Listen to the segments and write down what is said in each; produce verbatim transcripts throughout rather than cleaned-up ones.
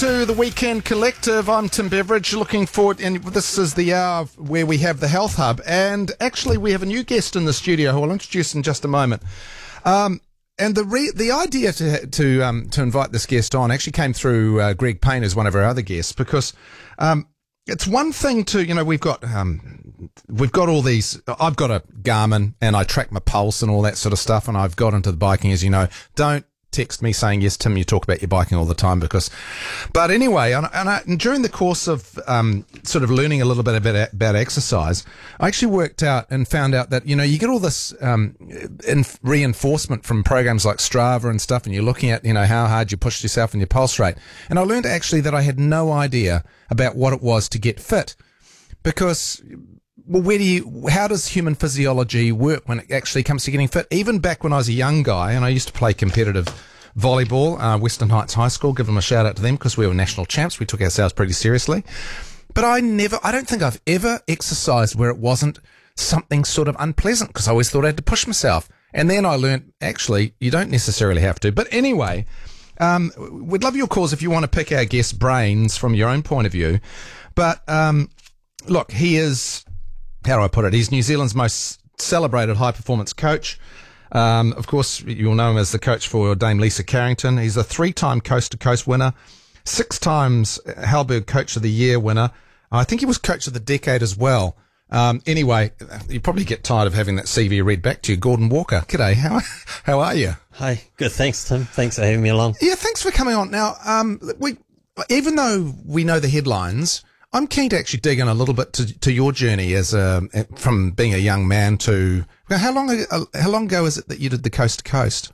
To the Weekend Collective. I'm Tim Beveridge, looking forward, and this is the hour where we have the Health Hub, and actually we have a new guest in the studio who I'll introduce in just a moment. Um, and the re- the idea to to um, to invite this guest on actually came through uh, Greg Payne, as one of our other guests, because um, it's one thing to, you know, we've got um, we've got all these. I've got a Garmin and I track my pulse and all that sort of stuff, and I've got into the biking, as you know. Don't text me saying, yes, Tim, you talk about your biking all the time, because, but anyway, and, and, I, and during the course of um, sort of learning a little bit about, about exercise, I actually worked out and found out that, you know, you get all this um, in, reinforcement from programs like Strava and stuff, and you're looking at, you know, how hard you pushed yourself and your pulse rate. And I learned actually that I had no idea about what it was to get fit, because, well, where do you, how does human physiology work when it actually comes to getting fit? Even back when I was a young guy, and I used to play competitive volleyball, uh, Western Heights High School, give them a shout out to them, because we were national champs. We took ourselves pretty seriously. But I never, I don't think I've ever exercised where it wasn't something sort of unpleasant, because I always thought I had to push myself. And then I learned, actually, you don't necessarily have to. But anyway, um, we'd love your calls if you want to pick our guest's brains from your own point of view. But, um, look, he is, how do I put it? He's New Zealand's most celebrated high-performance coach. Um, of course, you'll know him as the coach for Dame Lisa Carrington. He's a three-time Coast-to-Coast winner, six times Halberg Coach of the Year winner. I think he was Coach of the Decade as well. Um, anyway, you probably get tired of having that C V read back to you. Gordon Walker, g'day. How how are you? Hi, good. Thanks, Tim. Thanks for having me along. Yeah, thanks for coming on. Now, um, we even though we know the headlines, I'm keen to actually dig in a little bit to, to your journey as a, from being a young man to, how long how long ago is it that you did the Coast to Coast?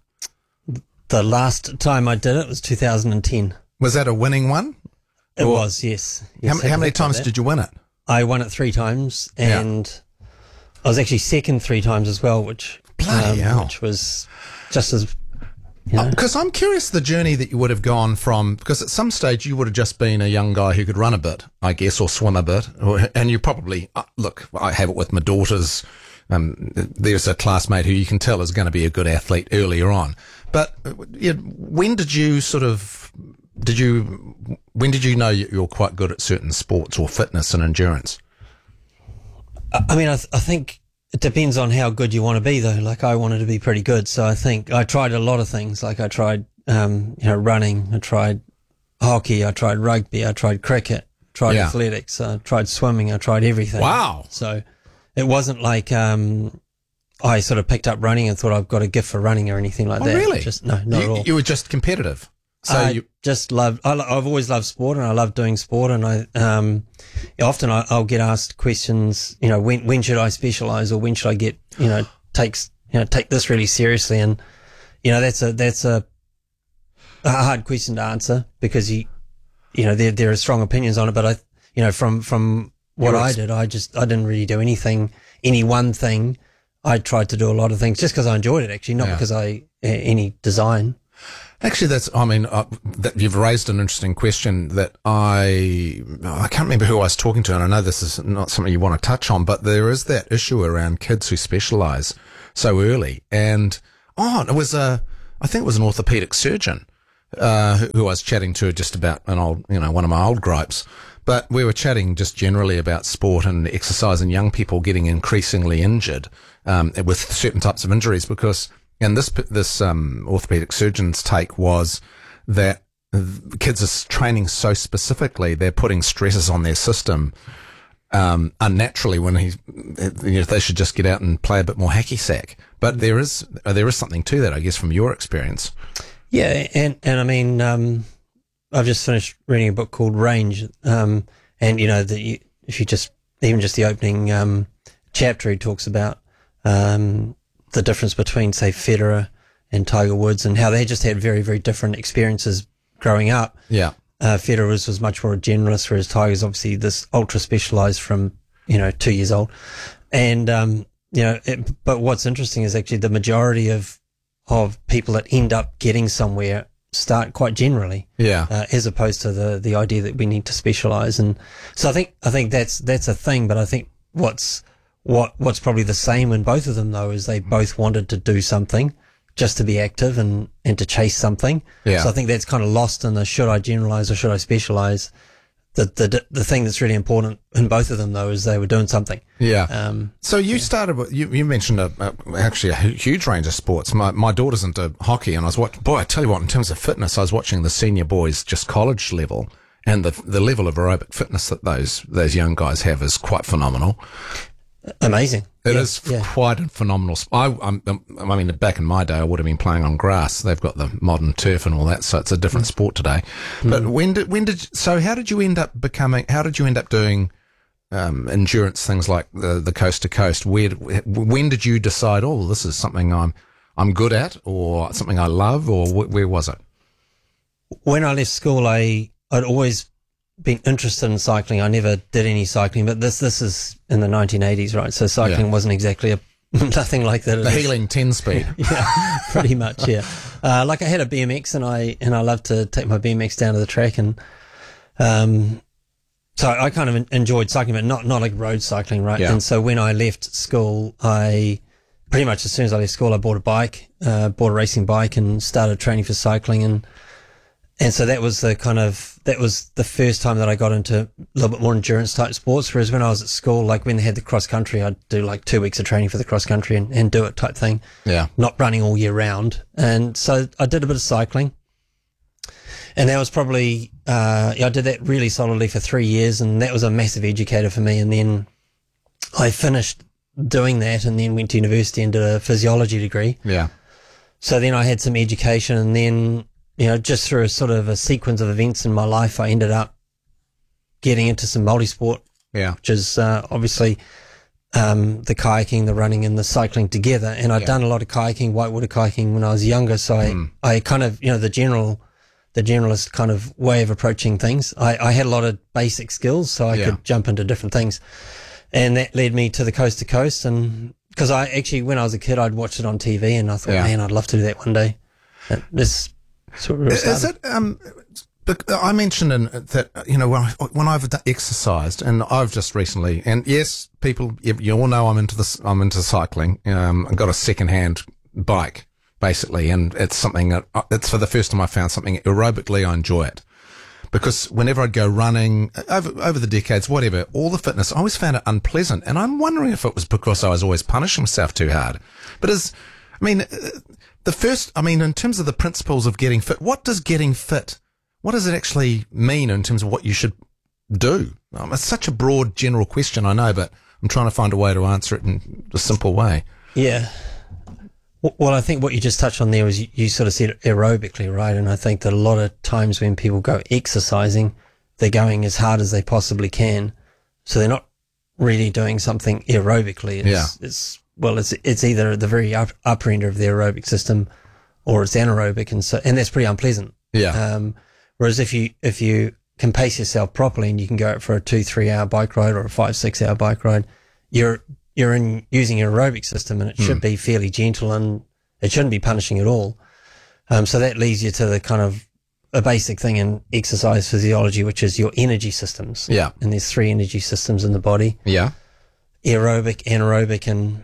The last time I did it was two thousand ten. Was that a winning one? It or, was, yes. yes how, how many times did you win it? I won it three times, and yeah. I was actually second three times as well, which Bloody um, hell. which was just as, you know. Because I'm curious the journey that you would have gone from, because at some stage you would have just been a young guy who could run a bit, I guess, or swim a bit, or, and you probably, uh, look, I have it with my daughters. Um, there's a classmate who you can tell is going to be a good athlete earlier on. But uh, you know, when did you sort of, did you, when did you know you're quite good at certain sports or fitness and endurance? I mean, I, th- I think it depends on how good you want to be, though. Like, I wanted to be pretty good, so I think I tried a lot of things. Like, I tried, um, you know, running, I tried hockey, I tried rugby, I tried cricket, tried Yeah. athletics, I tried swimming, I tried everything. Wow. So it wasn't like um, I sort of picked up running and thought I've got a gift for running or anything like Oh, that. really? Just no, not you, at all. you were just competitive. So I you, just love. I, lo- I've always loved sport, and I love doing sport. And I um, often I, I'll get asked questions. You know, when when should I specialize, or when should I get you know takes you know take this really seriously? And you know that's a that's a, a hard question to answer, because you you know there there are strong opinions on it. But I you know from from what You're I ex- did, I just I didn't really do anything any one thing. I tried to do a lot of things just because I enjoyed it, actually, not Yeah. because I uh, any design. Actually, that's, I mean, uh, that you've raised an interesting question that I, I can't remember who I was talking to, and I know this is not something you want to touch on, but there is that issue around kids who specialise so early. And, oh, it was a, I think it was an orthopaedic surgeon, uh, who, who I was chatting to just about an old, you know, one of my old gripes. But we were chatting just generally about sport and exercise and young people getting increasingly injured, um, with certain types of injuries, because, and this this um, orthopedic surgeon's take was that kids are training so specifically, they're putting stresses on their system um, unnaturally, when he, you know, they should just get out and play a bit more hacky sack. But there is there is something to that, I guess, from your experience. Yeah, and and I mean, um, I've just finished reading a book called Range, um, and you know, the, if you just even just the opening um, chapter, he talks about um, the difference between, say, Federer and Tiger Woods, and how they just had very, very different experiences growing up. Yeah. Uh, Federer was, was much more a generalist, whereas Tiger's obviously this ultra specialized from, you know, two years old. And, um, you know, it, but what's interesting is actually the majority of, of people that end up getting somewhere start quite generally. Yeah. Uh, as opposed to the, the idea that we need to specialize. And so I think, I think that's, that's a thing, but I think what's, What what's probably the same in both of them, though, is they both wanted to do something just to be active and, and to chase something. Yeah. So I think that's kind of lost in the should I generalize or should I specialize. The, the the thing that's really important in both of them, though, is they were doing something. Yeah. Um, so you yeah. started with, you, you mentioned a, a, actually a huge range of sports. My my daughter's into hockey, and I was watching, boy, I tell you what, in terms of fitness, I was watching the senior boys, just college level, and the the level of aerobic fitness that those those young guys have is quite phenomenal. Amazing. It yeah, is yeah. quite a phenomenal. Sp- I, I'm, I mean, back in my day, I would have been playing on grass. They've got the modern turf and all that, so it's a different mm. sport today. Mm. But when did, when did, so how did you end up becoming? How did you end up doing um, endurance things like the the coast to coast? Where, when did you decide? Oh, this is something I'm I'm good at, or something I love, or wh- where was it? When I left school, I I'd always been interested in cycling. I never did any cycling, but this this is in the nineteen eighties, right? So cycling yeah. wasn't exactly a nothing like that. The healing ten speed. Yeah, pretty much. Yeah, uh, like I had a B M X, and I and I loved to take my B M X down to the track, and um, so I kind of enjoyed cycling, but not not like road cycling, right? Yeah. And so when I left school, I pretty much as soon as I left school, I bought a bike, uh, bought a racing bike, and started training for cycling, and. And so that was the kind of, that was the first time that I got into a little bit more endurance type sports. Whereas when I was at school, like when they had the cross country, I'd do like two weeks of training for the cross country and, and do it type thing. Yeah. Not running all year round. And so I did a bit of cycling. And that was probably, uh, yeah, I did that really solidly for three years. And that was a massive educator for me. And then I finished doing that and then went to university and did a physiology degree. Yeah. So then I had some education, and then, you know, just through a sort of a sequence of events in my life, I ended up getting into some multisport, yeah, which is uh, obviously um, the kayaking, the running, and the cycling together. And I'd yeah. done a lot of kayaking, whitewater kayaking, when I was younger. So I, mm. I kind of, you know, the general, the generalist kind of way of approaching things. I, I had a lot of basic skills, so I yeah. could jump into different things, and that led me to the coast to coast. And because I actually, when I was a kid, I'd watched it on T V, and I thought, yeah. man, I'd love to do that one day. And this. Sort of is it? Um, I mentioned in, that you know when, I, when I've exercised, and I've just recently, and yes, people, you, you all know I'm into this. I'm into cycling. Um, I got a second-hand bike basically, and it's something that it's for the first time I found something aerobically I enjoy it. Because whenever I'd go running over over the decades, whatever, all the fitness, I always found it unpleasant, and I'm wondering if it was because I was always punishing myself too hard. But as I mean. The first, I mean, in terms of the principles of getting fit, what does getting fit, what does it actually mean in terms of what you should do? Um, it's such a broad, general question, I know, but I'm trying to find a way to answer it in a simple way. Yeah. Well, I think what you just touched on there was you, you sort of said aerobically, right? And I think that a lot of times when people go exercising, they're going as hard as they possibly can. So they're not really doing something aerobically. It's, yeah. It's, well, it's it's either the very up, upper end of the aerobic system, or it's anaerobic, and so and that's pretty unpleasant. Yeah. Um, whereas if you if you can pace yourself properly and you can go out for a two three hour bike ride or a five six hour bike ride, you're you're in using your aerobic system, and it should mm. be fairly gentle, and it shouldn't be punishing at all. Um, so that leads you to the kind of a basic thing in exercise physiology, which is your energy systems. Yeah. And there's three energy systems in the body. Yeah. Aerobic, anaerobic, and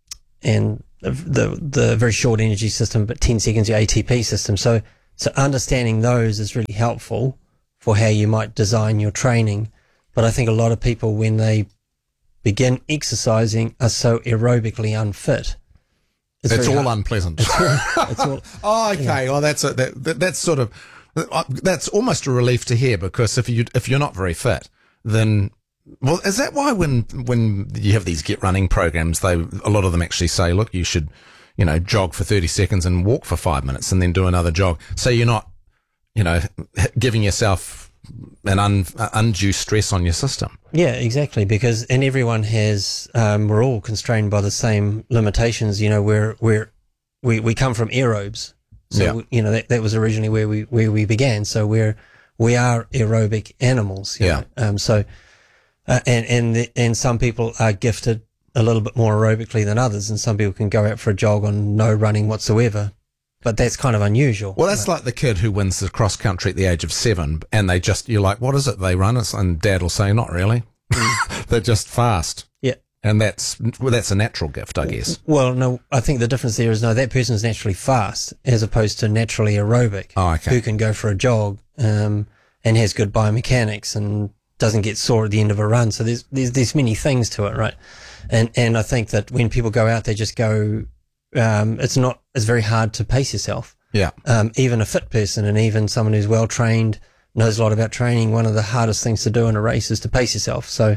and the, the the very short energy system, but ten seconds, your A T P system. So so understanding those is really helpful for how you might design your training. But I think a lot of people, when they begin exercising, are so aerobically unfit. It's, it's all hard. unpleasant. It's all, it's all, oh, okay. You know. Well, that's a, that, that that's sort of that's almost a relief to hear, because if you if you're not very fit, then. Well, is that why when when you have these get running programs, they a lot of them actually say, look, you should, you know, jog for thirty seconds and walk for five minutes and then do another jog, so you're not, you know, giving yourself an un, undue stress on your system. Yeah, exactly. Because and everyone has, um, we're all constrained by the same limitations. You know, we're we're we we come from aerobes, so yeah. we, you know that that was originally where we where we began. So we're we are aerobic animals. You yeah. know? Um. So. Uh, and and the, and some people are gifted a little bit more aerobically than others, and some people can go out for a jog on no running whatsoever. But that's kind of unusual. Well, that's right? Like the kid who wins the cross country at the age of seven, and they just, you're like, what is it they run? And dad will say, not really. They're just fast. Yeah. And that's well, that's a natural gift, I guess. Well, no, I think the difference there is no, that person's naturally fast as opposed to naturally aerobic. Oh, okay. Who can go for a jog um, and has good biomechanics and doesn't get sore at the end of a run. So there's there's there's many things to it, right? And and I think that when people go out, they just go. Um, it's not. It's very hard to pace yourself. Yeah. Um, even a fit person and even someone who's well trained knows a lot about training. One of the hardest things to do in a race is to pace yourself. So.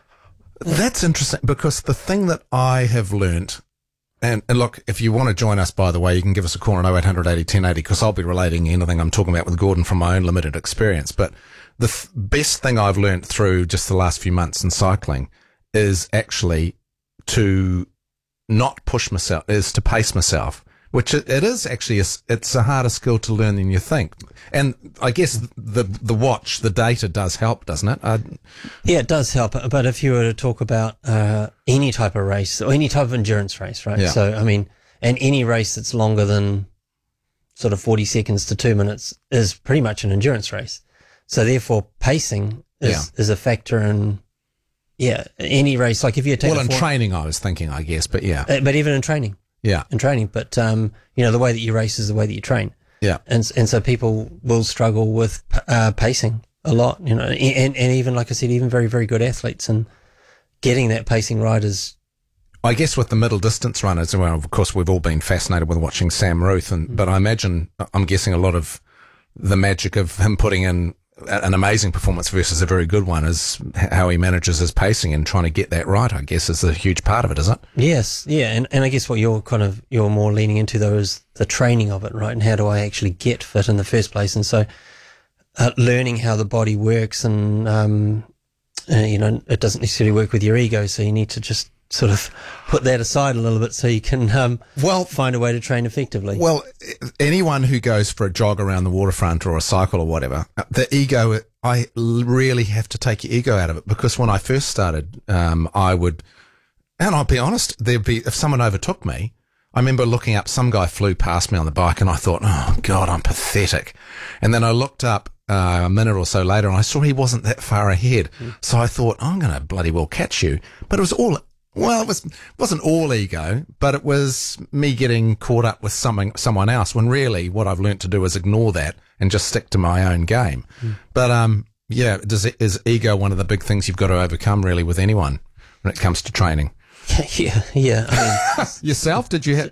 That's interesting because the thing that I have learnt, and, and look, if you want to join us, by the way, you can give us a call on oh eight hundred eighty ten eighty because I'll be relating anything I'm talking about with Gordon from my own limited experience. But the th- best thing I've learnt through just the last few months in cycling is actually to not push myself, is to pace myself, which it, it is actually, a, it's a harder skill to learn than you think. And I guess the the watch, the data does help, doesn't it? I, yeah, it does help. But if you were to talk about uh, any type of race or any type of endurance race, right? Yeah. So, I mean, and any race that's longer than sort of forty seconds to two minutes is pretty much an endurance race. So therefore, pacing is, Yeah. is a factor in, yeah, any race. Like if you take well, a in four- training, I was thinking, I guess, but yeah. uh, but even in training, Yeah. in training, but, um, you know, the way that you race is the way that you train. Yeah. And and so people will struggle with uh, pacing a lot, you know, and, and even, like I said, even very, very good athletes and getting that pacing right is. I guess with the middle distance runners, well, of course, we've all been fascinated with watching Sam Ruth, and but I imagine, I'm guessing a lot of the magic of him putting in an amazing performance versus a very good one is how he manages his pacing and trying to get that right, I guess, is a huge part of it, isn't it? Yes, yeah, and, and I guess what you're kind of, you're more leaning into though is the training of it, right, and how do I actually get fit in the first place, and so uh, learning how the body works and, um, uh, you know, it doesn't necessarily work with your ego, so you need to just sort of put that aside a little bit so you can um, well find a way to train effectively. Well, anyone who goes for a jog around the waterfront or a cycle or whatever, the ego, I really have to take your ego out of it because when I first started, um, I would, and I'll be honest, there'd be, if someone overtook me, I remember looking up, some guy flew past me on the bike and I thought, oh God, I'm pathetic. And then I looked up uh, a minute or so later and I saw he wasn't that far ahead. Mm. So I thought, I'm going to bloody well catch you. But it was all, well, it was, wasn't all ego, but it was me getting caught up with something, someone else when really what I've learnt to do is ignore that and just stick to my own game. Mm. But, um, yeah, does it, is ego one of the big things you've got to overcome really with anyone when it comes to training? yeah, yeah. I mean, yourself, did you have?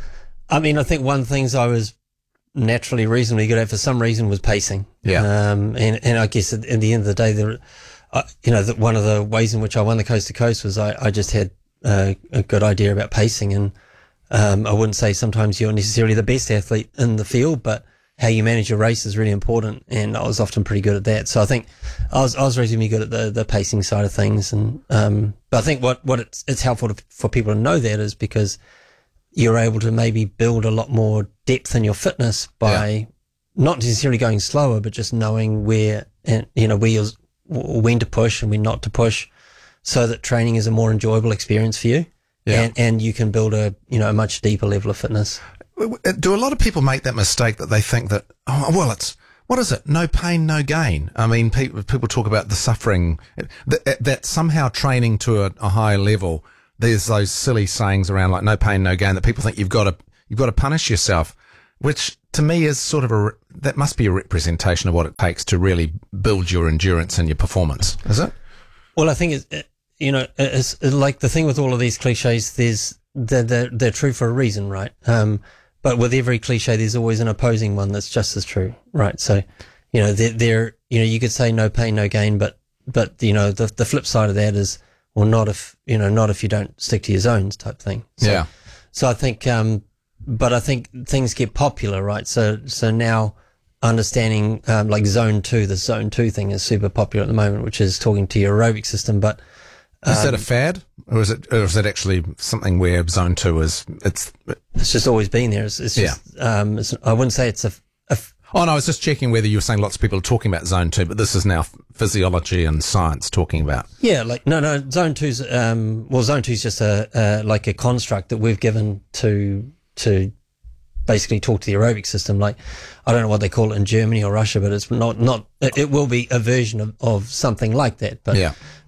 I mean, I think one things I was naturally reasonably good at for some reason was pacing. Yeah. Um, and, and I guess at, at the end of the day, there, uh, you know, the, one of the ways in which I won the coast to coast was I, I just had uh, a good idea about pacing. And, um, I wouldn't say sometimes you're necessarily the best athlete in the field, but how you manage your race is really important. And I was often pretty good at that. So I think I was, I was reasonably good at the, the pacing side of things. And, um, but I think what, what it's, it's helpful to, for people to know that is because you're able to maybe build a lot more depth in your fitness by yeah. not necessarily going slower, but just knowing where, and, you know, where you're, when to push and when not to push so that training is a more enjoyable experience for you. Yeah. And, and you can build a, you know, a much deeper level of fitness. Do a lot of people make that mistake that they think that, oh, well, it's, what is it? No pain, no gain. I mean, people, people talk about the suffering, that, that somehow training to a, a higher level, there's those silly sayings around like no pain, no gain that people think you've got to, you've got to punish yourself, which to me is sort of a, that must be a representation of what it takes to really build your endurance and your performance, is it? Well, I think it's, you know, it's like the thing with all of these cliches, there's, they're, they're, they're true for a reason, right? Um, but with every cliche, there's always an opposing one that's just as true, right? So, you know, they're, they're, you know, you could say no pain, no gain, but, but, you know, the, the flip side of that is, well, not if, you know, not if you don't stick to your zones type thing. So, yeah. So I think, um, but I think things get popular, right? So, so now understanding, um, like zone two, the zone two thing is super popular at the moment, which is talking to your aerobic system, but, Is um, that a fad, or is it, or is it actually something where zone two is? It's it's just always been there. It's, it's just, yeah. um, it's, I wouldn't say it's a, a. Oh no, I was just checking whether you were saying lots of people are talking about zone two, but this is now physiology and science talking about. Yeah, like no, no, zone two's um, well, zone two's just a uh, like a construct that we've given to to basically talk to the aerobic system. Like I don't know what they call it in Germany or Russia, but it's not not. It, it will be a version of, of something like that, but. Yeah.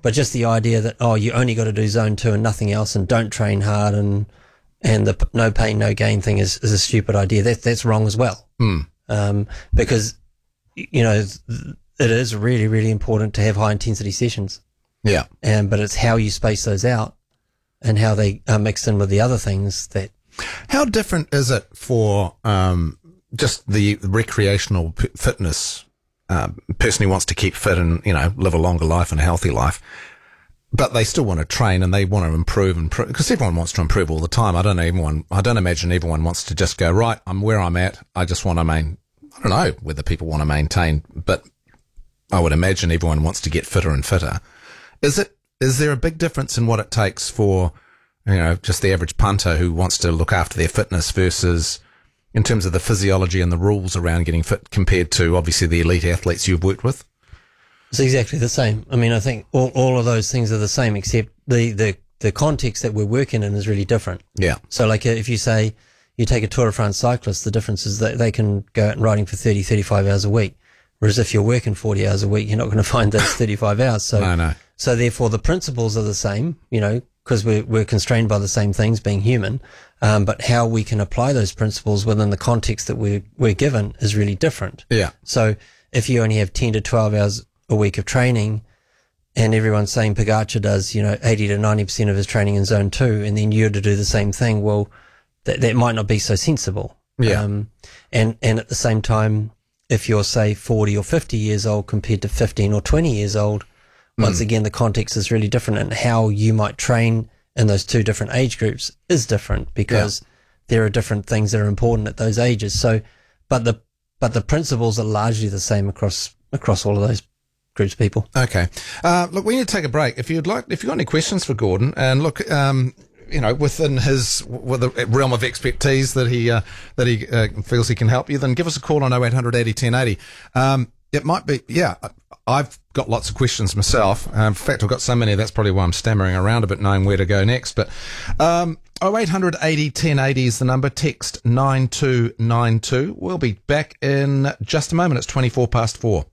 But just the idea that, oh, you only got to do zone two and nothing else and don't train hard and, and the no pain, no gain thing is, is a stupid idea. That, that's wrong as well. Mm. Um, because, you know, it is really, really important to have high intensity sessions. Yeah. And, but it's how you space those out and how they are mixed in with the other things that. How different is it for, um, just the recreational p- fitness, uh, person who wants to keep fit and, you know, live a longer life and a healthy life, but they still want to train and they want to improve and because everyone wants to improve all the time. I don't know everyone, I don't imagine everyone wants to just go, right, I'm where I'm at. I just want to main, I don't know whether people want to maintain, but I would imagine everyone wants to get fitter and fitter. Is it, is there a big difference in what it takes for, you know, just the average punter who wants to look after their fitness versus in terms of the physiology and the rules around getting fit compared to obviously the elite athletes you've worked with? It's exactly the same. I mean, I think all, all of those things are the same, except the, the, the context that we're working in is really different. Yeah. So like if you say you take a Tour de France cyclist, the difference is that they can go out and riding for thirty, thirty-five hours a week. Whereas if you're working forty hours a week, you're not going to find those thirty-five hours. So, no, no. So therefore the principles are the same, you know, because we're, we're constrained by the same things being human. Um, but how we can apply those principles within the context that we're, we're given is really different. Yeah. So if you only have ten to twelve hours a week of training and everyone's saying Pogacar does, you know, eighty to ninety percent of his training in zone two and then you're to do the same thing, well, that, that might not be so sensible. Yeah. Um, and, and at the same time, if you're say forty or fifty years old compared to fifteen or twenty years old, once mm. again, the context is really different and how you might train in those two different age groups is different because yeah. there are different things that are important at those ages. So, but the, but the principles are largely the same across, across all of those groups of people. Okay. Uh, look, we need to take a break. If you'd like, if you've got any questions for Gordon and look, um, you know, within his with the realm of expertise that he uh, that he uh, feels he can help you, then give us a call on oh eight hundred eighty ten eighty. Um, it might be, yeah. I've got lots of questions myself. Uh, in fact, I've got so many that's probably why I'm stammering around a bit, knowing where to go next. But um, oh eight hundred eighty ten eighty is the number. Text nine two nine two. We'll be back in just a moment. It's twenty-four past four.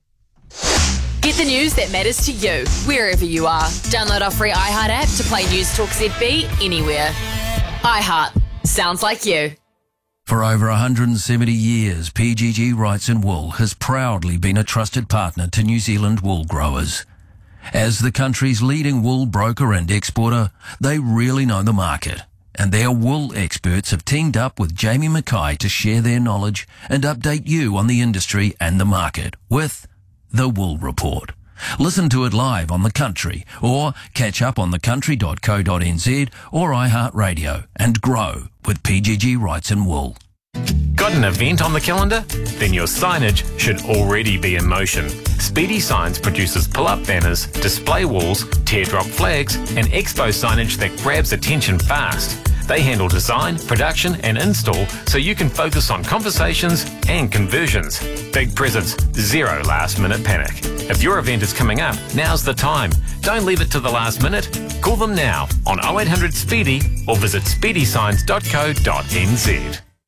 Get the news that matters to you, wherever you are. Download our free iHeart app to play News Talk Z B anywhere. iHeart. Sounds like you. For over one hundred seventy years, P G G Wrights in Wool has proudly been a trusted partner to New Zealand wool growers. As the country's leading wool broker and exporter, they really know the market, and their wool experts have teamed up with Jamie Mackay to share their knowledge and update you on the industry and the market with The Wool Report. Listen to it live on The Country or catch up on the country dot co dot n z or iHeartRadio and grow with P G G Wrights in Wool. Got an event on the calendar? Then your signage should already be in motion. Speedy Signs produces pull-up banners, display walls, teardrop flags, and expo signage that grabs attention fast. They handle design, production, and install so you can focus on conversations and conversions. Big presents, zero last-minute panic. If your event is coming up, now's the time. Don't leave it to the last minute. Call them now on oh eight hundred SPEEDY or visit speedy signs dot co dot n z.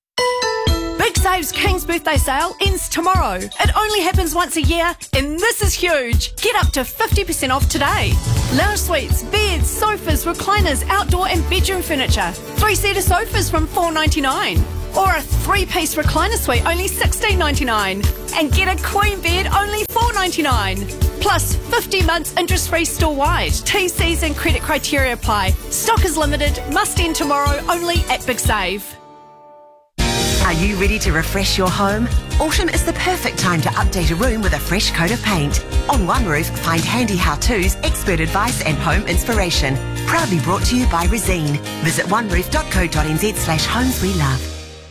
Big Save's King's Birthday Sale ends tomorrow. It only happens once a year, and this is huge. Get up to fifty percent off today. Lounge suites, beds, sofas, recliners, outdoor and bedroom furniture. Three-seater sofas from four ninety-nine. Or a three-piece recliner suite, only sixteen ninety-nine. And get a queen bed, only four ninety-nine. Plus, fifty months interest-free store-wide. T Cs and credit criteria apply. Stock is limited, must end tomorrow, only at Big Save. Are you ready to refresh your home? Autumn is the perfect time to update a room with a fresh coat of paint. On One Roof, find handy how-tos, expert advice and home inspiration. Proudly brought to you by Resine. Visit one roof dot co dot n z slash homes we love.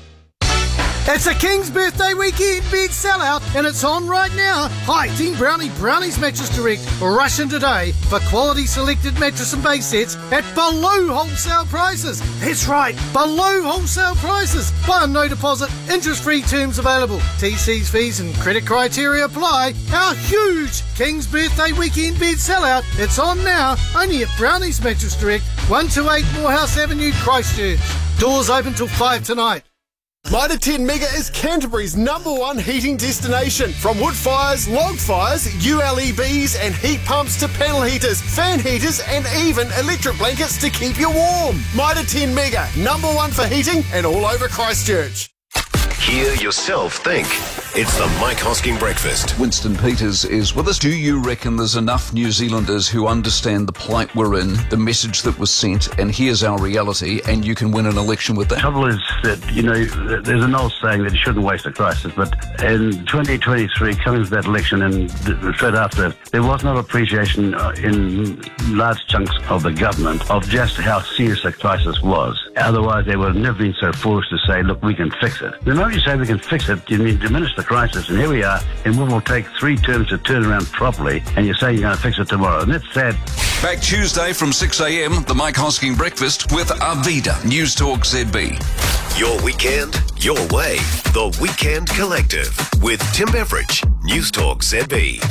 It's a King's Birthday Weekend bed sellout and it's on right now. Hi, Team Brownie Brownies Mattress Direct. Rush in today for quality selected mattress and base sets at below wholesale prices. That's right, below wholesale prices. Buy on no deposit, interest-free terms available. T Cs, fees and credit criteria apply. Our huge King's Birthday Weekend bed sellout. It's on now, only at Brownies Mattress Direct, one two eight Morehouse Avenue, Christchurch. Doors open till five tonight. Mitre ten Mega is Canterbury's number one heating destination. From wood fires, log fires, U L E Bs and heat pumps to panel heaters, fan heaters and even electric blankets to keep you warm. Mitre ten Mega, number one for heating and all over Christchurch. Hear yourself think. It's the Mike Hosking Breakfast. Winston Peters is with us. Do you reckon there's enough New Zealanders who understand the plight we're in, the message that was sent, and here's our reality, and you can win an election with that? The trouble is that, you know, there's an old saying that you shouldn't waste a crisis, but in twenty twenty-three, coming to that election and straight after, there was no appreciation in large chunks of the government of just how serious the crisis was. Otherwise, they would have never been so foolish to say, look, we can fix it. The moment you say we can fix it, you mean diminish the crisis, and here we are, and we will take three terms to turn around properly, and you say you're going to fix it tomorrow, and that's sad. Back Tuesday from six a.m, the Mike Hosking Breakfast with Arvida, News Talk Z B. Your weekend, your way. The Weekend Collective with Tim Beveridge, News Talk Z B.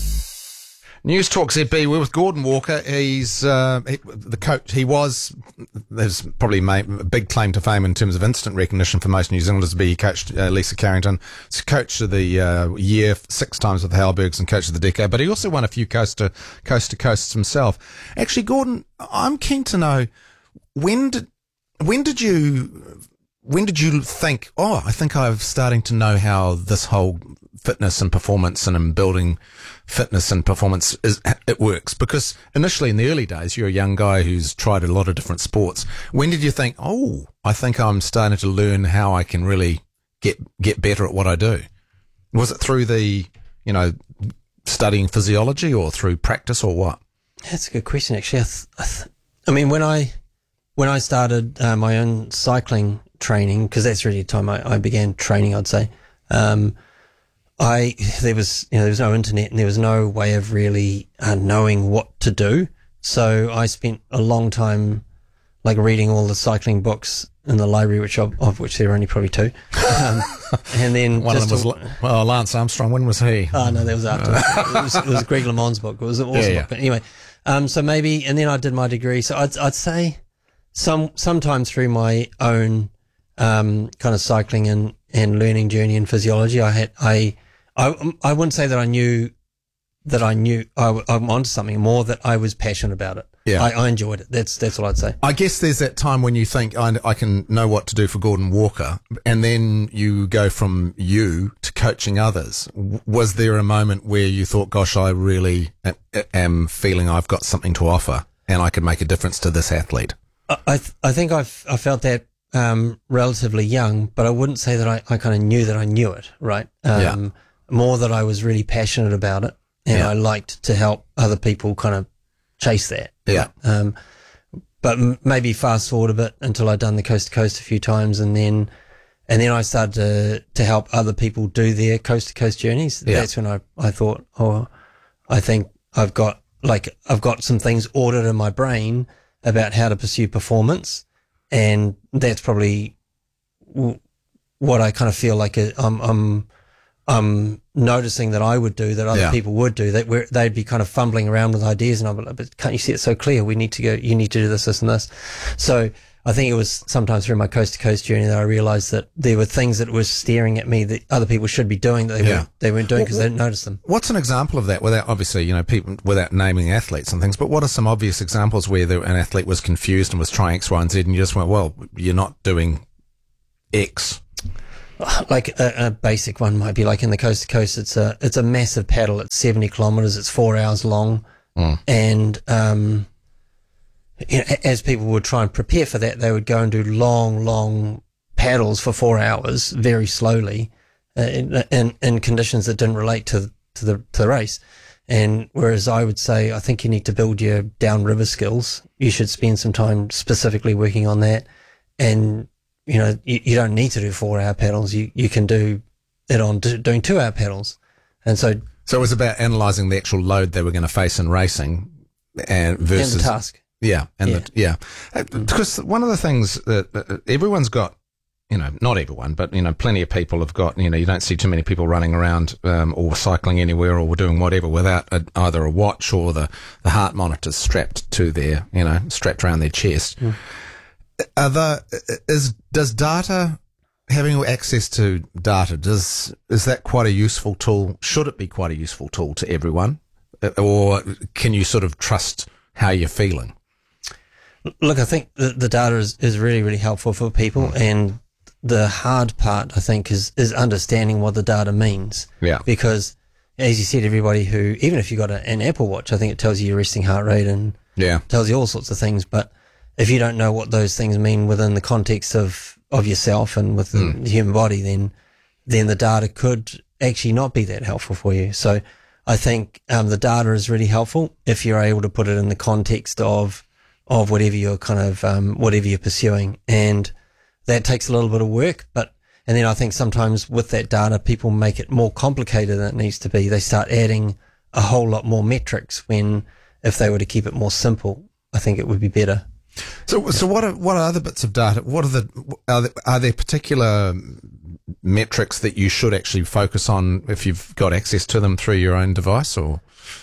News Talk Z B. We're with Gordon Walker. He's uh, he, the coach. He was. There's probably made a big claim to fame in terms of instant recognition for most New Zealanders to be. He coached uh, Lisa Carrington. He's coach of the uh, year six times with the Halbergs and coach of the decade. But he also won a few coast to coast to coasts himself. Actually, Gordon, I'm keen to know when did when did you when did you think? Oh, I think I'm starting to know how this whole fitness and performance and in building fitness and performance is, it works. Because initially in the early days, you're a young guy who's tried a lot of different sports. When did you think, oh, I think I'm starting to learn how I can really get, get better at what I do? Was it through the, you know, studying physiology or through practice or what? That's a good question, actually. I, th- I, th- I mean, when I, when I started uh, my own cycling training, because that's really the time I, I began training, I'd say, um, I, there was, you know, there was no internet and there was no way of really uh, knowing what to do. So I spent a long time, like, reading all the cycling books in the library, which of, of which there were only probably two. Um, and then one just of them was, well, Lance Armstrong. When was he? Oh, no, that was after. it, was, it was Greg LeMond's book. It was an awesome Yeah, yeah. book. But anyway, um, so maybe, and then I did my degree. So I'd, I'd say some, sometime through my own, um, kind of cycling and, and learning journey in physiology, I had, I, I, I wouldn't say that I knew that I knew I, I'm onto something, more that I was passionate about it. Yeah. I, I enjoyed it. That's, that's what I'd say. I guess there's that time when you think, I, I can know what to do for Gordon Walker, and then you go from you to coaching others. W- Was there a moment where you thought, gosh, I really am, am feeling I've got something to offer and I could make a difference to this athlete? I, I, th- I think I've, I felt that, um, relatively young, but I wouldn't say that I, I kind of knew that I knew it, right? Um, Yeah. More that I was really passionate about it, and Yeah. I liked to help other people kind of chase that. Yeah. Um, but m- maybe fast forward a bit until I'd done the coast to coast a few times, and then, and then I started to, to help other people do their coast to coast journeys. Yeah. That's when I, I thought, oh, I think I've got, like, I've got some things ordered in my brain about how to pursue performance. And that's probably w- what I kind of feel like a, I'm, I'm, I'm noticing that I would do, that other Yeah. people would do, that we're, they'd be kind of fumbling around with ideas, and I'm like, but can't you see it so clear? We need to go, you need to do this, this and this. So I think it was sometimes through my coast to coast journey that I realized that there were things that were staring at me that other people should be doing that they, Yeah. weren't, they weren't doing because they didn't notice them. What's an example of that? Without obviously, you know, people without naming athletes and things, but what are some obvious examples where the, an athlete was confused and was trying X, Y, and Z, and you just went, well, you're not doing X. Like a, a basic one might be like in the coast to coast, it's a, it's a massive paddle. It's seventy kilometers. It's four hours long. Mm. And, um, you know, as people would try and prepare for that, they would go and do long, long paddles for four hours very slowly, uh, in, in, in conditions that didn't relate to, to the, to the race. And whereas I would say, I think you need to build your downriver skills. You should spend some time specifically working on that. And, you know, you, you don't need to do four hour paddles. You, you can do it on do, doing two hour paddles. And so, So it was about analysing the actual load they were going to face in racing and versus and the task. Yeah, and Yeah. The, yeah, Uh, because one of the things that uh, everyone's got, you know, not everyone, but you know, plenty of people have got. You know, you don't see too many people running around um, or cycling anywhere or doing whatever without a, either a watch or the the heart monitors strapped to their, you know, strapped around their chest. Mm. Are the is does data having access to data, does is that quite a useful tool? Should it be quite a useful tool to everyone? Or can you sort of trust how you're feeling? Look, I think the, the data is, is really, really helpful for people. Mm. And the hard part, I think, is, is understanding what the data means. Yeah. Because, as you said, everybody who, even if you got a, an Apple Watch, I think it tells you your resting heart rate and yeah. tells you all sorts of things. But if you don't know what those things mean within the context of, of yourself and within mm. the human body, then then the data could actually not be that helpful for you. So I think um, the data is really helpful if you're able to put it in the context of of whatever you're kind of um, whatever you're pursuing, and that takes a little bit of work. But and then I think sometimes with that data, people make it more complicated than it needs to be. They start adding a whole lot more metrics when if they were to keep it more simple, I think it would be better. So, so what are what are other bits of data? What are the are there, are there particular metrics that you should actually focus on if you've got access to them through your own device? Or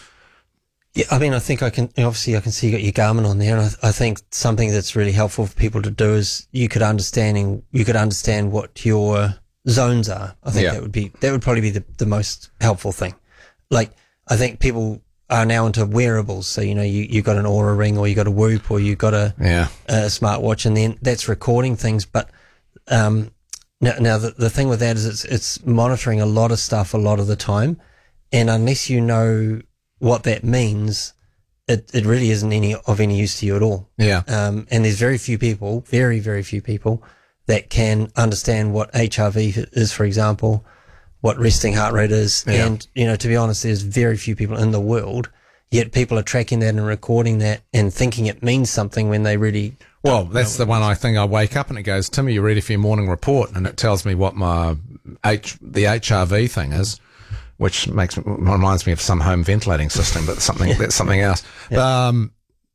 yeah, I mean, I think I can obviously I can see you got your Garmin on there, and I, I think something that's really helpful for people to do is you could understanding you could understand what your zones are. I think Yeah. that would be that would probably be the, the most helpful thing. Like I think people are now into wearables. So, you know, you, you got an Oura Ring or you got a Whoop or you got a, Yeah. a smartwatch, and then that's recording things. But, um, now, now the, the thing with that is it's, it's monitoring a lot of stuff a lot of the time. And unless you know what that means, it, it really isn't any of any use to you at all. Yeah. Um, and there's very few people, very, very few people that can understand what H R V is, for example, what resting heart rate is. Yeah. And, you know, to be honest, there's very few people in the world, yet people are tracking that and recording that and thinking it means something when they really. Well, that's the one I think I wake up and it goes, Timmy, you ready for your morning report? And it tells me what my H, the H R V thing is, which makes reminds me of some home ventilating system, but something, that's something else. Yeah. Um,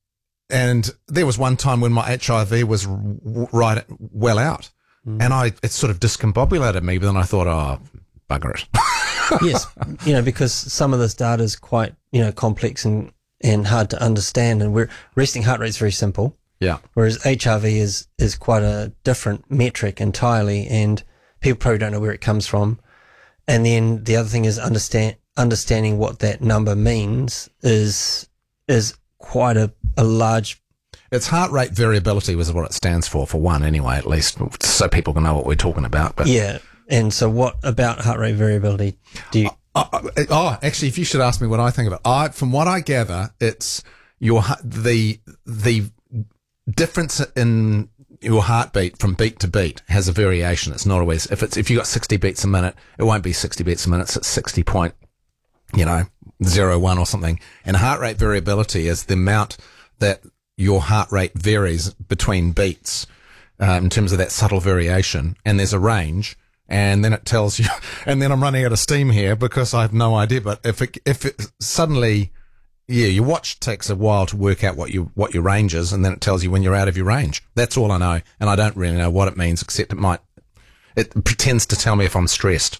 and there was one time when my H R V was w- right, well out, mm. and I, it sort of discombobulated me, but then I thought, oh, bugger it. Yes, you know, because some of this data is quite, you know, complex and, and hard to understand, and we're resting heart rate is very simple. Yeah. Whereas H R V is, is quite a different metric entirely, and people probably don't know where it comes from. And then the other thing is understand, understanding what that number means is, is quite a, a large. It's heart rate variability was what it stands for, for one anyway, at least, so people can know what we're talking about. But yeah. And so what about heart rate variability do you? Oh, oh, actually, if you should ask me what I think of it, I, from what I gather, it's your, the, the difference in your heartbeat from beat to beat has a variation. It's not always, if it's, if you got sixty beats a minute, it won't be sixty beats a minute. It's sixty point, you know, zero one or something. And heart rate variability is the amount that your heart rate varies between beats, um, in terms of that subtle variation. And there's a range. And then it tells you, and then I'm running out of steam here because I have no idea. But if it, if it suddenly, yeah, your watch takes a while to work out what you, what your range is, and then it tells you when you're out of your range. That's all I know. And I don't really know what it means, except it might, it pretends to tell me if I'm stressed.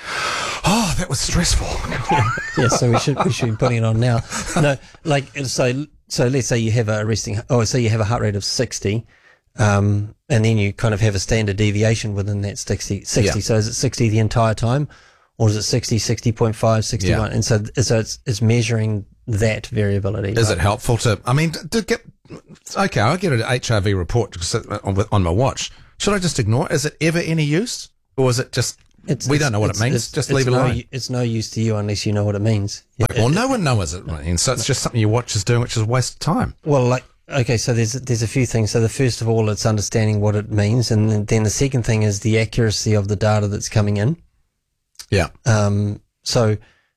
Oh, that was stressful. Yeah, so we should, we should be putting it on now. No, like, so, so let's say you have a resting, oh, so you have a heart rate of sixty. Um, and then you kind of have a standard deviation within that sixty, sixty. Yeah. So is it sixty the entire time, or is it sixty, sixty point five, sixty-one? Yeah. And so, so it's, it's measuring that variability. Is right? it helpful to, I mean, to get, okay, I get an H R V report on, on my watch. Should I just ignore it? Is it ever any use? Or is it just, It's, we it's, don't know what it's, it means, it's, just it's leave it no, alone. It's no use to you unless you know what it means. Yeah. Well, no one knows it means, so it's just something your watch is doing, which is a waste of time. Well, like, okay, so there's there's a few things. So the first of all, it's understanding what it means, and then, then the second thing is the accuracy of the data that's coming in. Yeah. Um. So,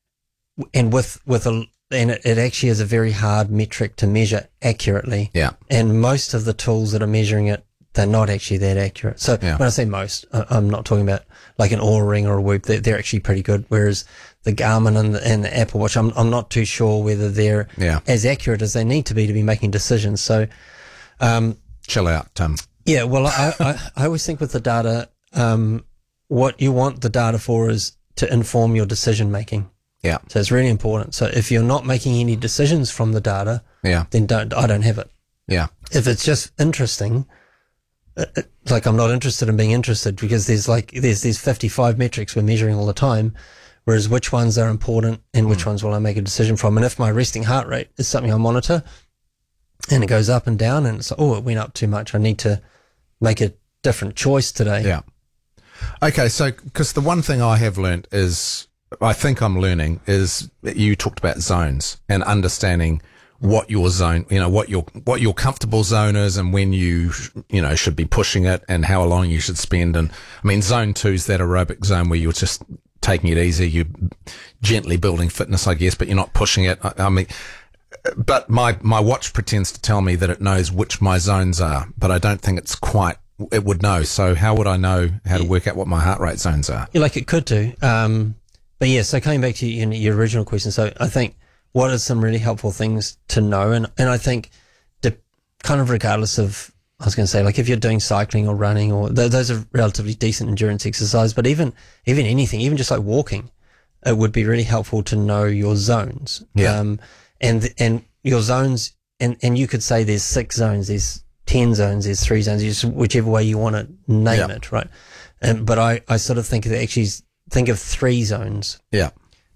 and with with a and it, it actually is a very hard metric to measure accurately. Yeah. And most of the tools that are measuring it, they're not actually that accurate. So Yeah. when I say most, I, I'm not talking about like an Oura Ring or a Whoop. They're, they're actually pretty good. Whereas the Garmin and the, and the Apple Watch, I'm I'm not too sure whether they're Yeah. as accurate as they need to be to be making decisions. So, um, Chill out, Tim. yeah, well, I, I, I always think with the data, um, what you want the data for is to inform your decision making. Yeah. So it's really important. So if you're not making any decisions from the data, Yeah. then don't, I don't have it. Yeah. If it's just interesting, uh, it's like I'm not interested in being interested because there's like there's there's fifty-five metrics we're measuring all the time, whereas which ones are important and which mm. ones will I make a decision from. And if my resting heart rate is something I monitor and it goes up and down and it's like, oh, it went up too much, I need to make a different choice today. Yeah. Okay, so because the one thing I have learnt is, I think I'm learning, is that you talked about zones and understanding what your zone, you know, what your what your comfortable zone is, and when you you know should be pushing it, and how long you should spend. And I mean, zone two is that aerobic zone where you're just taking it easy, you're gently building fitness, I guess, but you're not pushing it. I, I mean, but my my watch pretends to tell me that it knows which my zones are, but I don't think it's quite. It would know. So how would I know how to work out what my heart rate zones are? Yeah, like it could do. Um, but yeah, so coming back to your, your original question, so I think what are some really helpful things to know? And, and I think the, kind of regardless of, I was going to say, like if you're doing cycling or running, or th- those are relatively decent endurance exercise, but even, even anything, even just like walking, it would be really helpful to know your zones. Yeah. Um, and, and your zones, and, and you could say there's six zones, there's ten zones, there's three zones, just whichever way you want to name yeah. it, right? Um, but I, I sort of think that actually think of three zones. Yeah.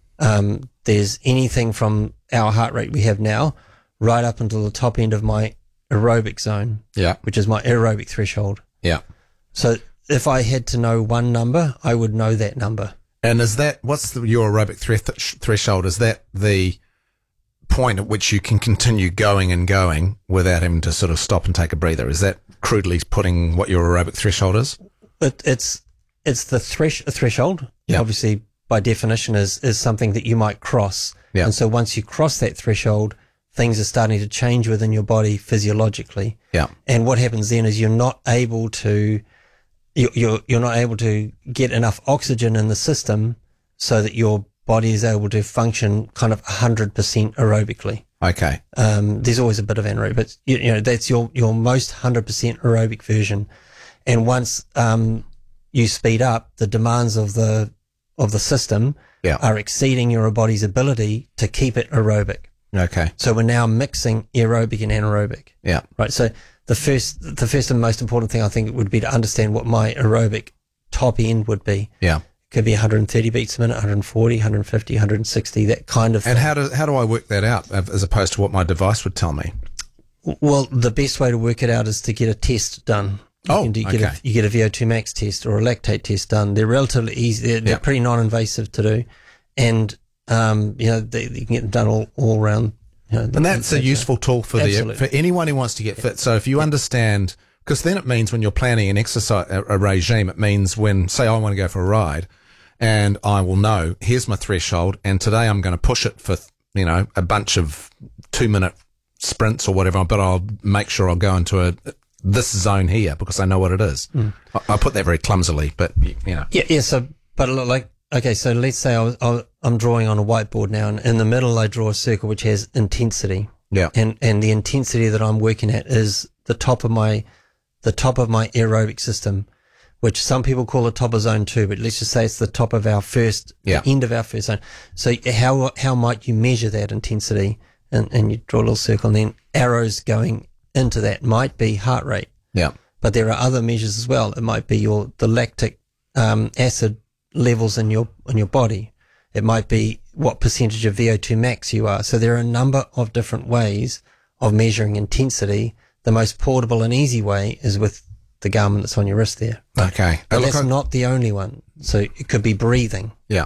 Um, there's anything from our heart rate we have now right up until the top end of my aerobic zone. Yeah. Which is my aerobic threshold. Yeah. So if I had to know one number, I would know that number. And is that, what's the, your aerobic thre- threshold? Is that the point at which you can continue going and going without having to sort of stop and take a breather? Is that crudely putting what your aerobic threshold is? It, it's it's the thresh, threshold. Yeah. Obviously, by definition, is is something that you might cross. Yeah. And so once you cross that threshold, things are starting to change within your body physiologically. Yeah. And what happens then is you're not able to you, you're you're not able to get enough oxygen in the system so that your body is able to function kind of one hundred percent aerobically. Okay. Um, there's always a bit of anaerobic, but you, you know, that's your, your most one hundred percent aerobic version. And once, um, you speed up, the demands of the, of the system yeah. are exceeding your body's ability to keep it aerobic. Okay. So we're now mixing aerobic and anaerobic. Yeah. Right. So the first, the first and most important thing I think would be to understand what my aerobic top end would be. Yeah. Could be one hundred thirty beats a minute, one hundred forty, one hundred fifty, one hundred sixty, that kind of thing. And how do how do I work that out as opposed to what my device would tell me? Well, the best way to work it out is to get a test done. You oh, can do, you okay. Get a, you get a V O two max test or a lactate test done. They're relatively easy. They're, they're yeah. pretty non-invasive to do, and um, you know they, you can get them done all all around. You know, and that's a useful tool for Absolutely. the for anyone who wants to get fit. So if you understand, because then it means when you're planning an exercise a, a regime, it means when say I want to go for a ride. And I will know, here's my threshold, and today I'm going to push it for, you know, a bunch of two-minute sprints or whatever, but I'll make sure I'll go into a this zone here because I know what it is. Mm. I, I put that very clumsily, but, you know. Yeah, yeah, so, but like, okay, so let's say I was, I, I'm drawing on a whiteboard now, and in the middle I draw a circle which has intensity. Yeah. And, and the intensity that I'm working at is the top of my, the top of my aerobic system, which some people call the top of zone two, but let's just say it's the top of our first, yeah. the end of our first zone. So how how might you measure that intensity? And, and you draw a little circle, and then arrows going into that might be heart rate. Yeah. But there are other measures as well. It might be your the lactic um, acid levels in your in your body. It might be what percentage of V O two max you are. So there are a number of different ways of measuring intensity. The most portable and easy way is with the Garmin that's on your wrist there. Okay. But uh, that's look, I, not the only one. So it could be breathing. Yeah.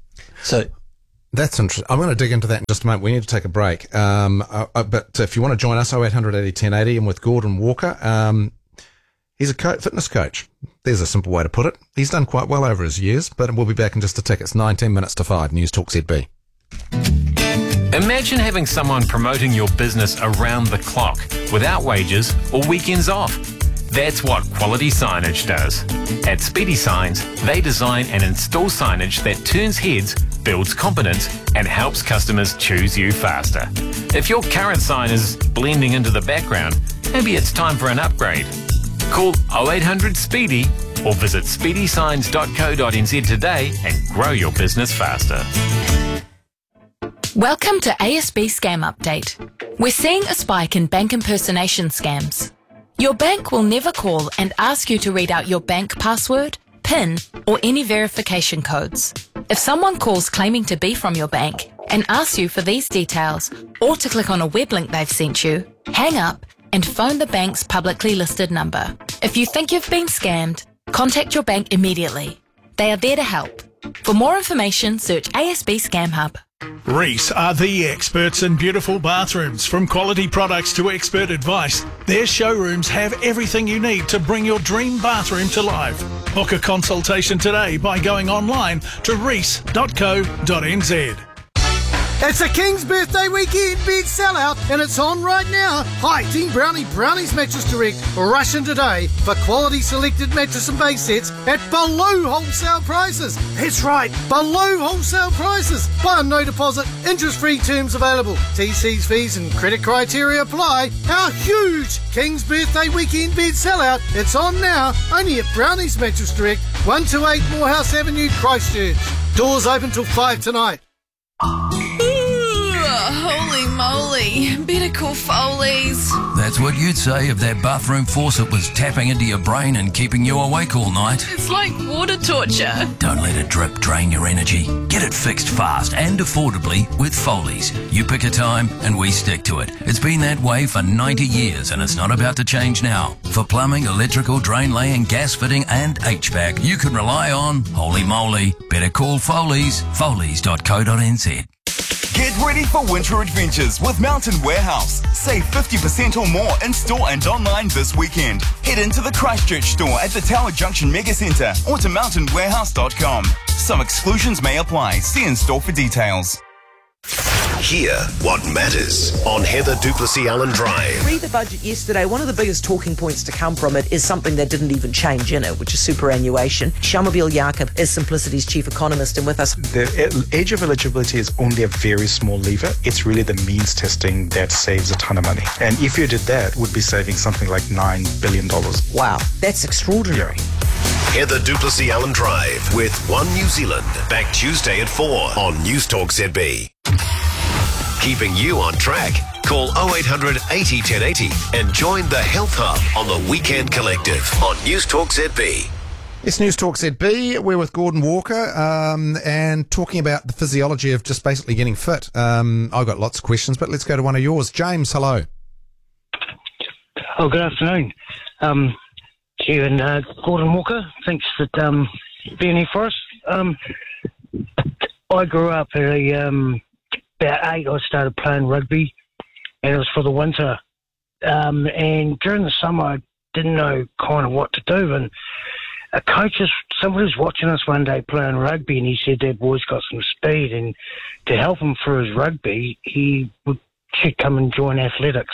So that's interesting. I'm going to dig into that in just a moment. We need to take a break. Um, uh, uh, but if you want to join us, oh eight hundred eighty ten eighty, and with Gordon Walker, um, he's a co- fitness coach. There's a simple way to put it. He's done quite well over his years, but we'll be back in just a tick. It's nineteen minutes to five. News Talk Z B. Imagine having someone promoting your business around the clock without wages or weekends off. That's what Quality Signage does. At Speedy Signs, they design and install signage that turns heads, builds confidence, and helps customers choose you faster. If your current sign is blending into the background, maybe it's time for an upgrade. Call oh eight hundred SPEEDY or visit speedy signs dot co dot n z today and grow your business faster. Welcome to A S B Scam Update. We're seeing a spike in bank impersonation scams. Your bank will never call and ask you to read out your bank password, PIN, or any verification codes. If someone calls claiming to be from your bank and asks you for these details or to click on a web link they've sent you, hang up and phone the bank's publicly listed number. If you think you've been scammed, contact your bank immediately. They are there to help. For more information, search A S B Scam Hub. Reece are the experts in beautiful bathrooms. From quality products to expert advice, their showrooms have everything you need to bring your dream bathroom to life. Book a consultation today by going online to reece dot co dot n z. It's a King's Birthday Weekend bed sellout, and it's on right now. Hi, Team Brownie Brownies Mattress Direct. Rush in today for quality selected mattress and base sets at below wholesale prices. That's right, below wholesale prices. Buy on no deposit, interest-free terms available. T Cs, fees and credit criteria apply. Our huge King's Birthday Weekend bed sellout. It's on now, only at Brownies Mattress Direct, one two eight Morehouse Avenue, Christchurch. Doors open till five tonight. Holy moly, better call Foley's. That's what you'd say if that bathroom faucet was tapping into your brain and keeping you awake all night. It's like water torture. Don't let it drip drain your energy. Get it fixed fast and affordably with Foley's. You pick a time and we stick to it. It's been that way for ninety years and it's not about to change now. For plumbing, electrical, drain laying, gas fitting and H V A C, you can rely on Holy Moly. Better call Foley's. Foley's dot co dot n z. Get ready for winter adventures with Mountain Warehouse. Save fifty percent or more in store and online this weekend. Head into the Christchurch store at the Tower Junction Mega Centre or to mountain warehouse dot com. Some exclusions may apply. See in store for details. Hear what matters on Heather Duplessis Allen Drive. Read the budget yesterday. One of the biggest talking points to come from it is something that didn't even change in it, which is superannuation. Shamobile Jakob is Simplicity's chief economist and with us. The age of eligibility is only a very small lever. It's really the means testing that saves a ton of money. And if you did that, we'd be saving something like nine billion dollars. Wow, that's extraordinary. Heather Duplessis Allen Drive with One New Zealand. Back Tuesday at four on News Talk Z B. Keeping you on track. Call oh eight hundred eighty ten eighty and join the Health Hub on the Weekend Collective on News Talk Z B. It's News Talk Z B. We're with Gordon Walker um, and talking about the physiology of just basically getting fit. Um, I've got lots of questions, but let's go to one of yours. James, hello. Oh, good afternoon. Um, to you and uh, Gordon Walker. Thanks for um, being here for us. Um, I grew up at a... Um, About eight, I started playing rugby, and it was for the winter. Um, and during the summer, I didn't know kind of what to do. And a coach, is, somebody was watching us one day playing rugby, and he said that boy's got some speed, and to help him through his rugby, he would should come and join athletics.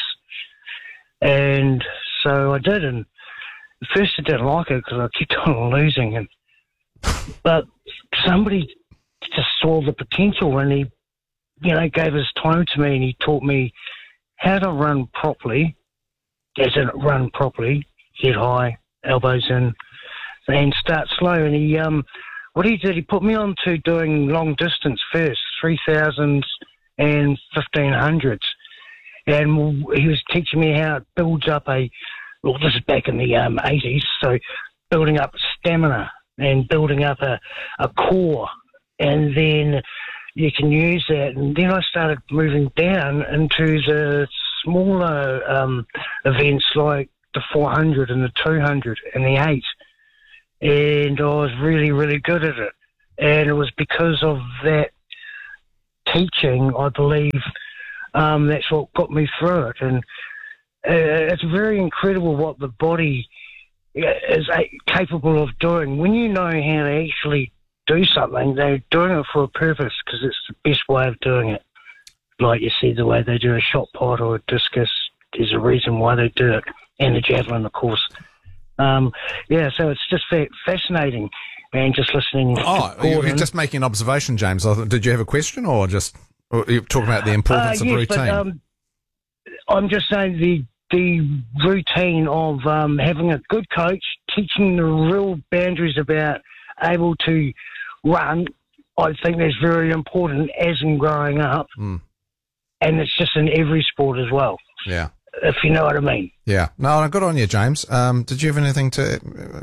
And so I did, and at first I didn't like it because I kept on losing. And but somebody just saw the potential, and he you know, gave his time to me and he taught me how to run properly, as in run properly, head high, elbows in, and start slow. And he, um, what he did, he put me on to doing long distance first, three thousands and fifteen hundreds. And he was teaching me how it builds up a, well, this is back in the um, eighties, so building up stamina and building up a, a core. And then you can use that. And then I started moving down into the smaller um, events like the four hundred and the two hundred and the eight. And I was really, really good at it. And it was because of that teaching, I believe, um, that's what got me through it. And uh, it's very incredible what the body is capable of doing. When you know how to actually do something, they're doing it for a purpose because it's the best way of doing it. Like you see the way they do a shot put or a discus, there's a reason why they do it, and the javelin, of course. Um, yeah, so it's just fa- fascinating, man, just listening oh, to Gordon. You're just making an observation, James. Did you have a question or just or you're talking about the importance uh, of yes, routine? But, um, I'm just saying the the routine of um, having a good coach, teaching the real boundaries about able to run, I think that's very important as in growing up. Mm. And it's just in every sport as well. Yeah. if you know what I mean. Yeah. No, good on you, James. Um, did you have anything to...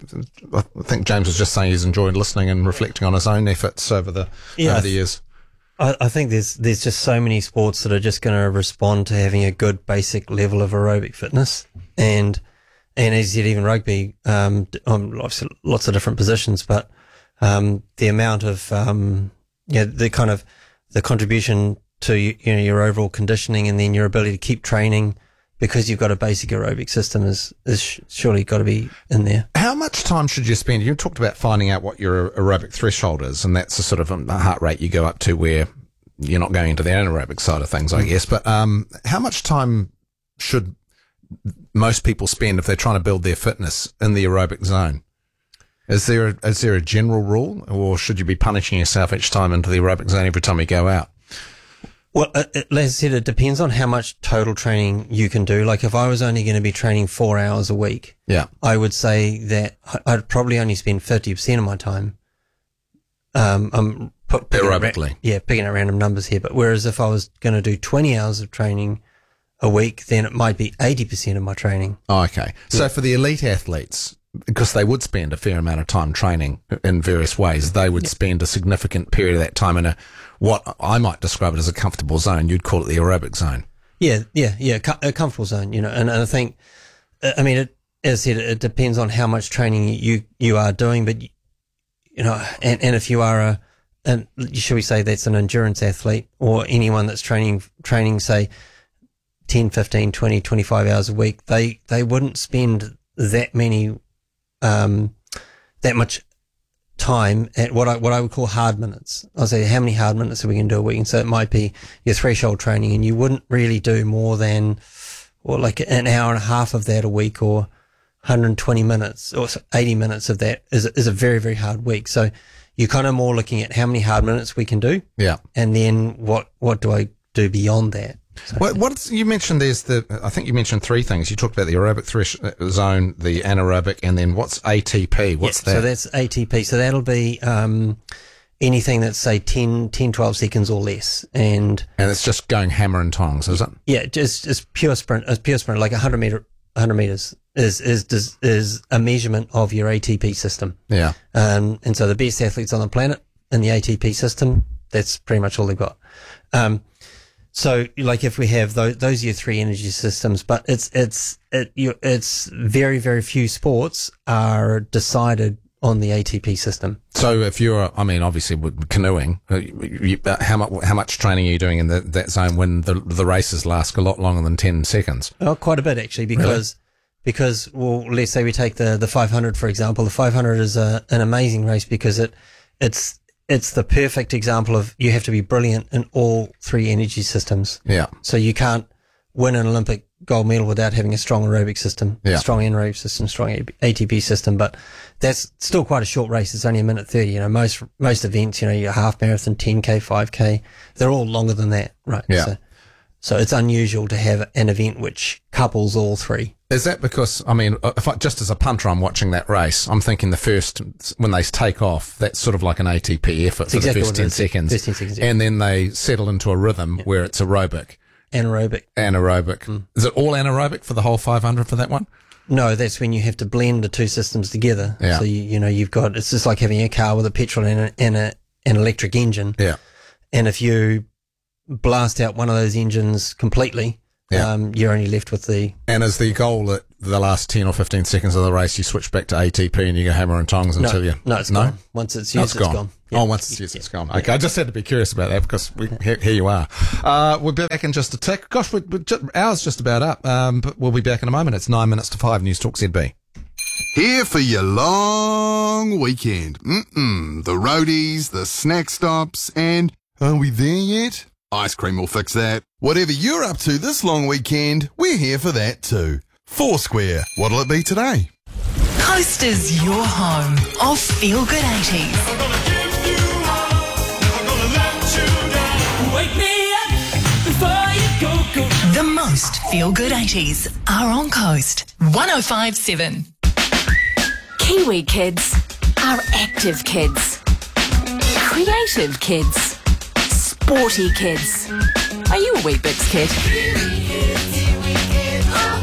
I think James was just saying he's enjoyed listening and reflecting on his own efforts over the, Yeah, over the years. I, I think there's there's just so many sports that are just going to respond to having a good basic level of aerobic fitness, and and as you said, even rugby, um, um lots, lots of different positions, but um, the amount of um, yeah, the kind of the contribution to you know your overall conditioning, and then your ability to keep training because you've got a basic aerobic system is is surely got to be in there. How much time should you spend? You talked about finding out what your aerobic threshold is, and that's the sort of um, heart rate you go up to where you're not going into the anaerobic side of things, I guess. But um, how much time should most people spend if they're trying to build their fitness in the aerobic zone? Is there a, is there a general rule, or should you be punishing yourself each time into the aerobic zone every time you go out? Well, uh, as I said, it depends on how much total training you can do. Like if I was only going to be training four hours a week, yeah, I would say that I'd probably only spend fifty percent of my time. Um, I'm put, picking aerobically. Ra- yeah, picking at random numbers here. But whereas if I was going to do twenty hours of training a week, then it might be eighty percent of my training. Oh, okay. So Yeah. for the elite athletes, because they would spend a fair amount of time training in various ways, they would spend a significant period of that time in a, what I might describe it as a comfortable zone. You'd call it the aerobic zone. Yeah, yeah, yeah, co- a comfortable zone, you know, and, and I think, I mean, it, as I said, it depends on how much training you, you are doing, but, you know, and, and if you are a, and should we say that's an endurance athlete or anyone that's training, training, say, ten, fifteen, twenty, twenty-five hours a week, they, they wouldn't spend that many, um, that much time at what I, what I would call hard minutes. I'll say, how many hard minutes are we going to do a week? And so it might be your threshold training, and you wouldn't really do more than, or like an hour and a half of that a week, or one hundred twenty minutes or eighty minutes of that is, is a very, very hard week. So you're kind of more looking at how many hard minutes we can do. Yeah. And then what, what do I do beyond that? So, What, what's, you mentioned there's the, I think you mentioned three things. You talked about the aerobic thresh zone, the anaerobic, and then what's A T P? What's yeah, that? So that's A T P. So that'll be, um, anything that's say ten, ten, twelve seconds or less. And, and it's just going hammer and tongs, is it? yeah, just, just pure sprint, a pure sprint, like a hundred meter, hundred meters is, is, is, is a measurement of your A T P system. Yeah. Um, and so the best athletes on the planet in the A T P system, that's pretty much all they've got. Um, So, like, if we have those, those are your three energy systems, but it's, it's, it, you, it's very, very few sports are decided on the A T P system. So if you're, I mean, obviously with canoeing, uh, you, uh, how much, how much training are you doing in the, that zone when the, the races last a lot longer than ten seconds? Oh, quite a bit actually, because, really? because, well, let's say we take the, the five hundred, for example. The five hundred is a, an amazing race because it, it's, it's the perfect example of you have to be brilliant in all three energy systems. Yeah. So you can't win an Olympic gold medal without having a strong aerobic system, Yeah. strong anaerobic system, strong A T P system. But that's still quite a short race. It's only a minute thirty. You know, most, most events, you know, your half marathon, ten K, five K, they're all longer than that. Right. Yeah. So, so it's unusual to have an event which couples all three. Is that because, I mean, if I, just as a punter, I'm watching that race, I'm thinking the first, when they take off, that's sort of like an A T P effort It's for exactly the first what it ten is. seconds. First ten seconds, yeah. And then they settle into a rhythm Yeah. where it's aerobic. Anaerobic. Anaerobic. Mm. Is it all anaerobic for the whole five hundred for that one? No, that's when you have to blend the two systems together. Yeah. So, you, you know, you've got, it's just like having a car with a petrol and, a, and a, an electric engine. Yeah. And if you blast out one of those engines completely, Yeah. um, you're only left with the, And is the goal that the last ten or fifteen seconds of the race, you switch back to A T P and you go hammer and tongs no, until you... no, it's no? gone. Once it's No, used, it's gone. Yeah. Oh, once it's used, it's gone. Okay, I just had to be curious about that because we, here, here you are. Uh, we'll be back in just a tick. Gosh, we're, we're just, ours just about up, um, but we'll be back in a moment. It's nine minutes to five, News Talk Z B. Here for your long weekend. Mm-mm. The roadies, the snack stops, and are we there yet? Ice cream will fix that. Whatever you're up to this long weekend, we're here for that too. Foursquare. What'll it be today? Coast is your home of Feel Good eighties. Wake me up before you go, go. The most Feel Good eighties are on Coast. one oh five point seven. Kiwi kids are active kids, creative kids, sporty kids. Are you a Weet-Bix kid?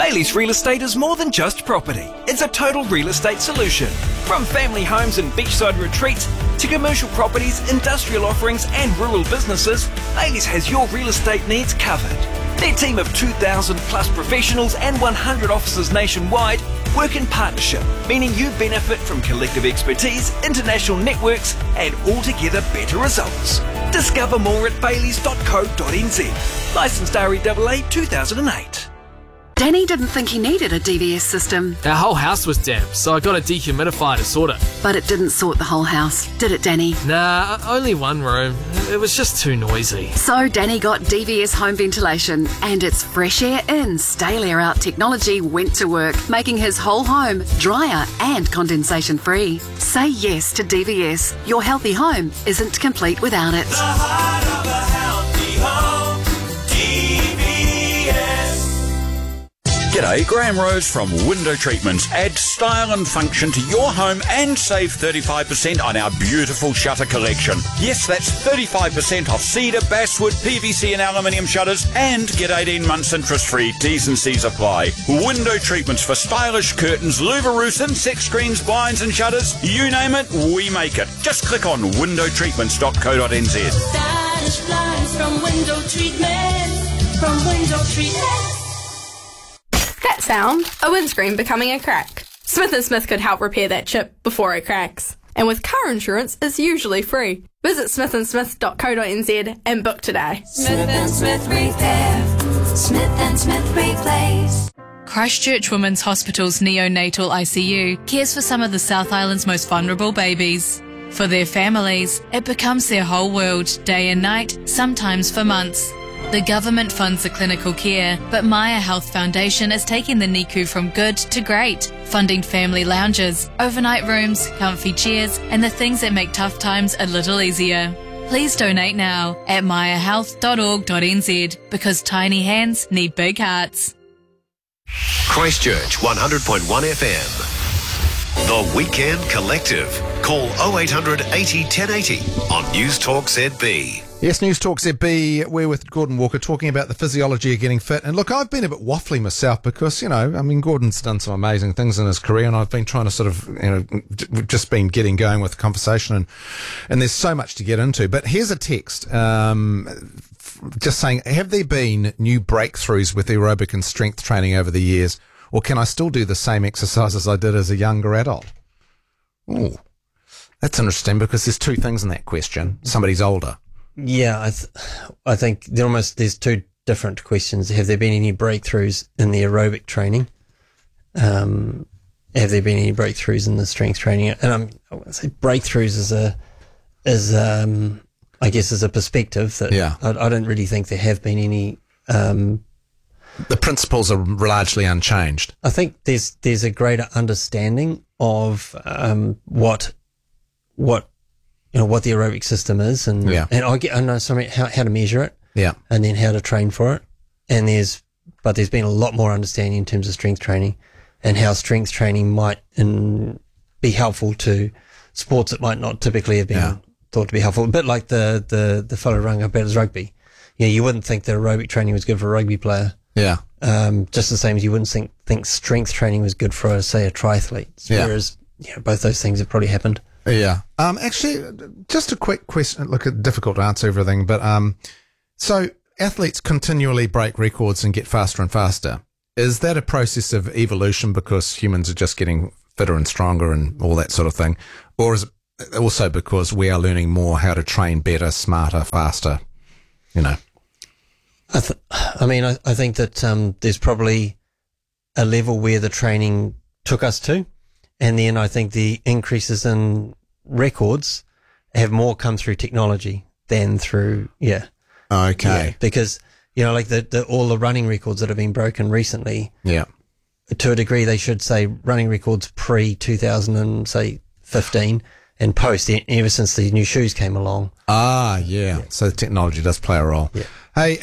Bailey's Real Estate is more than just property. It's a total real estate solution. From family homes and beachside retreats to commercial properties, industrial offerings and rural businesses, Bailey's has your real estate needs covered. Their team of two thousand plus professionals and one hundred offices nationwide work in partnership, meaning you benefit from collective expertise, international networks and altogether better results. Discover more at baileys dot co dot n z. Licensed R E A A two thousand eight. Danny didn't think he needed a D V S system. Our whole house was damp, so I got a dehumidifier to sort it. But it didn't sort the whole house, did it, Danny? Nah, only one room. It was just too noisy. So Danny got D V S home ventilation, and its fresh air in, stale air out technology went to work, making his whole home drier and condensation free. Say yes to D V S. Your healthy home isn't complete without it. The heart of a healthy home, D V S. G'day, Graham Rose from Window Treatments. Add style and function to your home and save thirty-five percent on our beautiful shutter collection. Yes, that's thirty-five percent off cedar, basswood, P V C and aluminium shutters, and get eighteen months interest-free. T's and C's apply. Window Treatments for stylish curtains, louver roofs, insect screens, blinds and shutters. You name it, we make it. Just click on window treatments dot co dot n z. Stylish blinds from Window Treatment. From Window Treatment. That sound, a windscreen becoming a crack. Smith and Smith could help repair that chip before it cracks. And with car insurance, it's usually free. Visit smith and smith dot co dot n z and book today. Smith and Smith Repair. Smith and Smith Replace. Christchurch Women's Hospital's neonatal I C U cares for some of the South Island's most vulnerable babies. For their families, it becomes their whole world, day and night, sometimes for months. The government funds the clinical care, but Maya Health Foundation is taking the N I C U from good to great, funding family lounges, overnight rooms, comfy chairs, and the things that make tough times a little easier. Please donate now at maya health dot org dot n z, because tiny hands need big hearts. Christchurch one hundred point one F M. The Weekend Collective. Call oh eight hundred eighty ten eighty on News Talk Z B. Yes, News Talk Z B, we're with Gordon Walker talking about the physiology of getting fit. And look, I've been a bit waffly myself because, you know, I mean, Gordon's done some amazing things in his career and I've been trying to sort of, you know, just been getting going with the conversation and, and there's so much to get into. But here's a text, um, just saying, have there been new breakthroughs with aerobic and strength training over the years, or can I still do the same exercises I did as a younger adult? Oh, that's interesting because there's two things in that question. Somebody's older. Yeah, I, th- I think there almost there's two different questions. Have there been any breakthroughs in the aerobic training? Um, have there been any breakthroughs in the strength training? And I'm, I want to say breakthroughs is a is um, I guess is a perspective that yeah. I, I don't really think there have been any. Um, the principles are largely unchanged. I think there's there's a greater understanding of um, what what. You know, what the aerobic system is and, yeah. and I get, I know something, how, how to measure it. Yeah. And then how to train for it. And there's, but there's been a lot more understanding in terms of strength training and how strength training might in, be helpful to sports that might not typically have been yeah. thought to be helpful. A bit like the, the, the fellow rung up as rugby. You know, you wouldn't think that aerobic training was good for a rugby player. Yeah. Um, just the same as you wouldn't think, think strength training was good for, say, a triathlete. Yeah. Whereas, you know, both those things have probably happened. Yeah. Um, actually, just a quick question. Look, it's difficult to answer everything, but, um, so athletes continually break records and get faster and faster. Is that a process of evolution because humans are just getting fitter and stronger and all that sort of thing? Or is it also because we are learning more how to train better, smarter, faster, you know? I, th- I mean, I, I think that, um, there's probably a level where the training took us to. And then I think the increases in records have more come through technology than through, yeah. Okay. Yeah, because, you know, like the, the, all the running records that have been broken recently. Yeah. To a degree, they should say running records pre two thousand and say fifteen and post ever since the new shoes came along. Ah, yeah. yeah. So technology does play a role. Yeah. Hey,